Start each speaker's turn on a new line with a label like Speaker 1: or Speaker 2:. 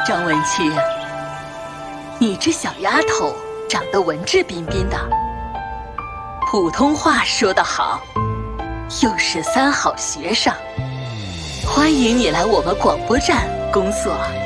Speaker 1: 张文清，你这小丫头长得文质彬彬的，普通话说得好，又是3好学生，欢迎你来我们广播站工作。